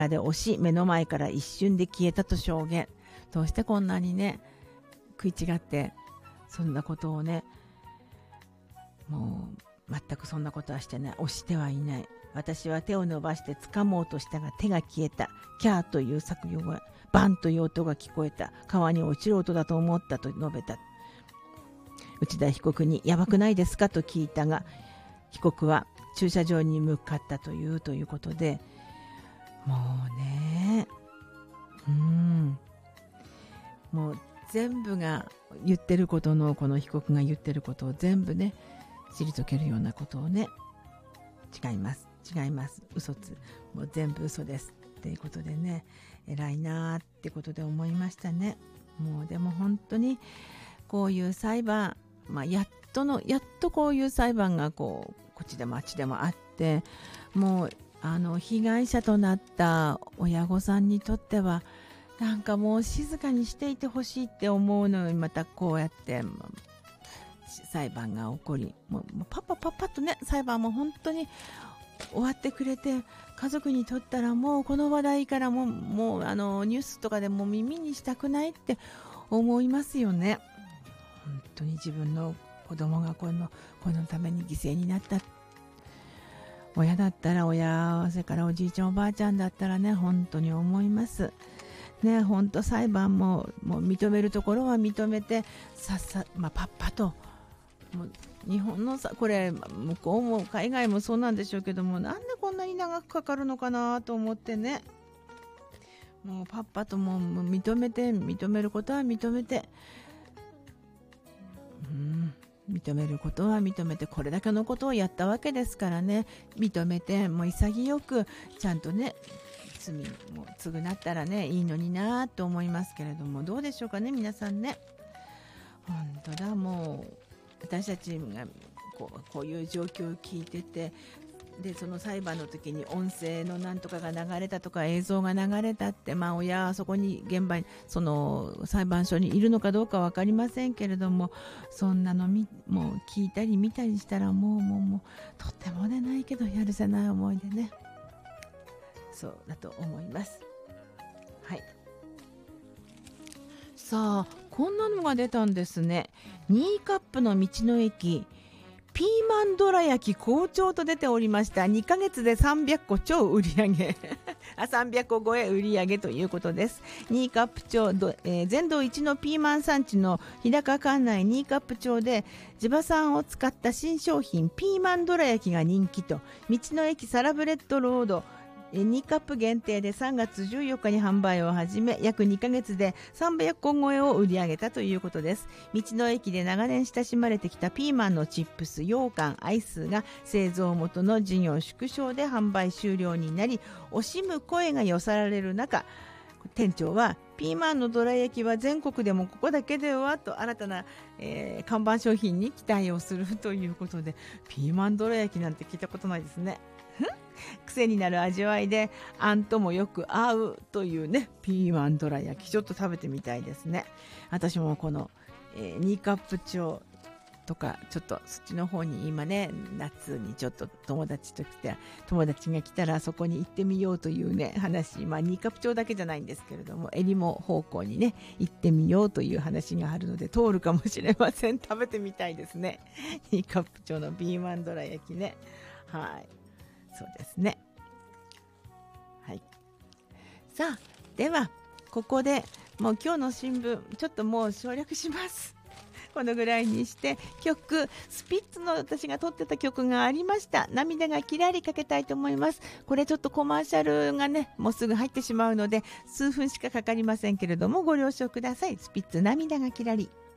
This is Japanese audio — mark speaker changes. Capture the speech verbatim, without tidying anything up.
Speaker 1: で押し、目の前から一瞬で消えたと証言。どうしてこんなにね、食い違って、そんなことをね、もう、全くそんなことはしてない。押してはいない。私は手を伸ばして掴もうとしたが手が消えた。キャーという作業が、バンという音が聞こえた。川に落ちる音だと思ったと述べた。内田被告に、やばくないですかと聞いたが、被告は駐車場に向かったというということで、もうね、うん、もう全部が言ってることの、この被告が言ってることを全部ね、退けるようなことをね、違います。違います。嘘つ、もう全部嘘です。っていうことでね、偉いなーってことで思いましたね。もうでも本当に、こういう裁判、まあ、やっとの、やっとこういう裁判がこう、こっちでもあっちでもあって、もう、あの、被害者となった親御さんにとっては、なんかもう静かにしていてほしいって思うのに、またこうやって、裁判が起こり、もうパッパパッパとね、裁判も本当に終わってくれて、家族にとったらもうこの話題からももうあのニュースとかでも耳にしたくないって思いますよね。本当に自分の子供がこのこのために犠牲になった。親だったら親、それからおじいちゃんおばあちゃんだったらね、本当に思いますね。本当裁判ももう認めるところは認めて、さっさ、まあ、パッパと、もう日本のさ、これ向こうも海外もそうなんでしょうけども、なんでこんなに長くかかるのかなと思ってね、もうパッパともう認めて、認めることは認めて、うん、認めることは認めて、これだけのことをやったわけですからね、認めて、もう潔くちゃんとね、罪も償ったらね、いいのになと思いますけれども、どうでしょうかね、皆さんね。本当だ、もう私たちがこう、こういう状況を聞いてて、でその裁判の時に音声のなんとかが流れたとか映像が流れたって、まあ、親はそこに現場にその裁判所にいるのかどうか分かりませんけれども、そんなのみもう聞いたり見たりしたらもうもうもうとってもでないけどやるせない思いでね、そうだと思います。はい。さあ、こんなのが出たんですね。ニーカップの道の駅、ピーマンどら焼き好調と出ておりました。にかげつでさんびゃっこ超売り上げあさんびゃっこ超え売り上げということです。ニーカップ町、えー、全道一のピーマン産地の日高管内ニーカップ町で地場産を使った新商品ピーマンどら焼きが人気と、道の駅サラブレッドロードニーカップ限定でさんがつじゅうよっかに販売を始め、約にかげつでさんびゃっこ超えを売り上げたということです。道の駅で長年親しまれてきたピーマンのチップス、羊羹、アイスが製造元の事業縮小で販売終了になり、惜しむ声が寄せられる中、店長はピーマンのどら焼きは全国でもここだけではと新たな、えー、看板商品に期待をするということで、ピーマンどら焼きなんて聞いたことないですね。癖になる味わいであんともよく合うというね、ピーマンどら焼きちょっと食べてみたいですね。私もこの、えー、ニーカップ町とかちょっとそっちの方に今ね、夏にちょっと友達と来て友達が来たらそこに行ってみようというね話、まあニーカップ町だけじゃないんですけれども、えりも方向にね行ってみようという話があるので通るかもしれません。食べてみたいですね、ニーカップ町のピーマンどら焼きね。はい、そうですね。はい。さあ、ではここでもう今日の新聞ちょっともう省略します。このぐらいにして曲、スピッツの私が撮ってた曲がありました。涙がきらりかけたいと思います。これちょっとコマーシャルがねもうすぐ入ってしまうので数分しかかかりませんけれどもご了承ください。スピッツ涙がきらり。